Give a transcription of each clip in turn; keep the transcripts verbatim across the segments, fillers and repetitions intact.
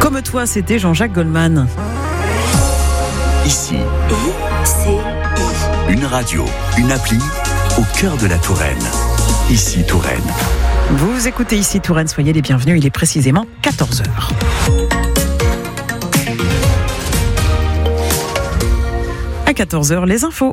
Comme toi, c'était Jean-Jacques Goldman. Ici, I C I. une radio, une appli au cœur de la Touraine. Ici Touraine. Vous écoutez Ici Touraine, soyez les bienvenus, il est précisément quatorze heures. À quatorze heures, les infos.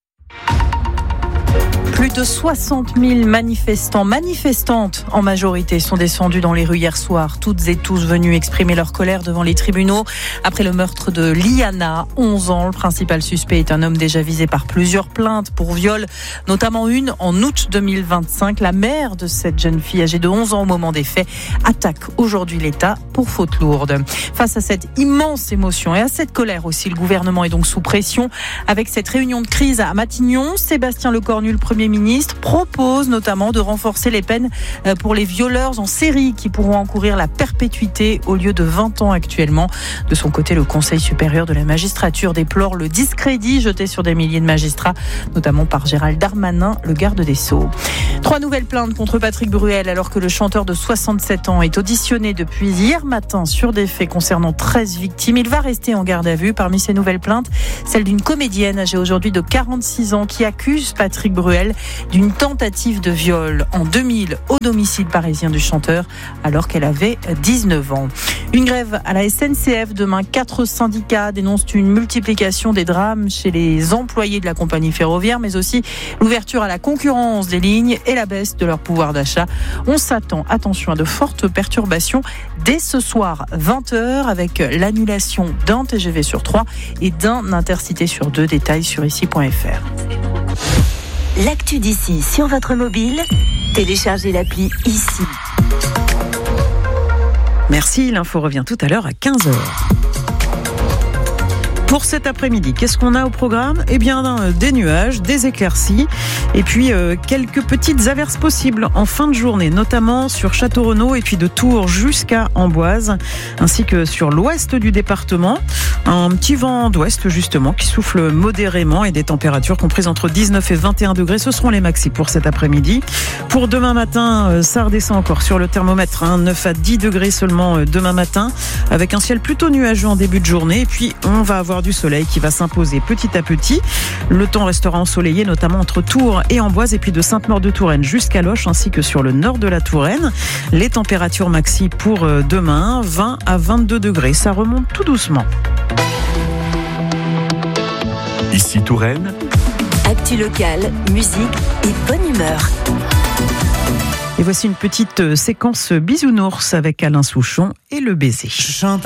Plus de soixante mille manifestants, manifestantes en majorité, sont descendus dans les rues hier soir. Toutes et tous venus exprimer leur colère devant les tribunaux après le meurtre de Liana, onze ans. Le principal suspect est un homme déjà visé par plusieurs plaintes pour viol, notamment une en août deux mille vingt-cinq. La mère de cette jeune fille âgée de onze ans au moment des faits attaque aujourd'hui l'État pour faute lourde. Face à cette immense émotion et à cette colère aussi, le gouvernement est donc sous pression. Avec cette réunion de crise à Matignon, Sébastien Lecornu, le Premier ministre, propose notamment de renforcer les peines pour les violeurs en série qui pourront encourir la perpétuité au lieu de vingt ans actuellement. De son côté, le Conseil supérieur de la magistrature déplore le discrédit jeté sur des milliers de magistrats, notamment par Gérald Darmanin, le garde des Sceaux. Trois nouvelles plaintes contre Patrick Bruel alors que le chanteur de soixante-sept ans est auditionné depuis hier matin sur des faits concernant treize victimes. Il va rester en garde à vue. Parmi ces nouvelles plaintes, celle d'une comédienne âgée aujourd'hui de quarante-six ans qui accuse Patrick Bruel d'une tentative de viol en deux mille au domicile parisien du chanteur alors qu'elle avait dix-neuf ans. Une grève à la S N C F demain. Quatre syndicats dénoncent une multiplication des drames chez les employés de la compagnie ferroviaire, mais aussi l'ouverture à la concurrence des lignes et la baisse de leur pouvoir d'achat. On s'attend, attention, à de fortes perturbations dès ce soir vingt heures avec l'annulation d'un T G V sur trois et d'un Intercité sur deux. Détails sur ici point f r. L'actu d'ici sur votre mobile, téléchargez l'appli Ici. Merci, l'info revient tout à l'heure à quinze heures. Pour cet après-midi, qu'est-ce qu'on a au programme ? Eh bien, des nuages, des éclaircies et puis euh, quelques petites averses possibles en fin de journée, notamment sur Château-Renaud et puis de Tours jusqu'à Amboise, ainsi que sur l'ouest du département. Un petit vent d'ouest, justement, qui souffle modérément et des températures comprises entre dix-neuf et vingt et un degrés. Ce seront les maxis pour cet après-midi. Pour demain matin, ça redescend encore sur le thermomètre, hein, neuf à dix degrés seulement demain matin, avec un ciel plutôt nuageux en début de journée. Et puis, on va avoir du soleil qui va s'imposer petit à petit. Le temps restera ensoleillé, notamment entre Tours et Amboise, et puis de Sainte-Maure-de-Touraine jusqu'à Loches, ainsi que sur le nord de la Touraine. Les températures maxi pour demain, vingt à vingt-deux degrés. Ça remonte tout doucement. Ici Touraine. Actu locale, musique et bonne humeur. Et voici une petite séquence bisounours avec Alain Souchon et le baiser.